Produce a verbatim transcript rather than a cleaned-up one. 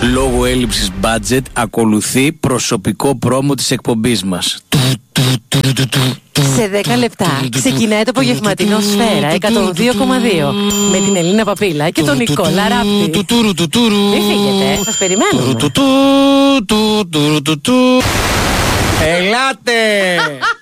Λόγω έλλειψης budget ακολουθεί προσωπικό πρόμο της εκπομπής μας. Σε δέκα λεπτά ξεκινάει το απογευματινό Σφαίρα εκατόν δύο κόμμα δύο με την Ελίνα Παπίλα και τον Νικόλα Ράπτη. Μην φύγετε, σας περιμένουμε. Ελάτε!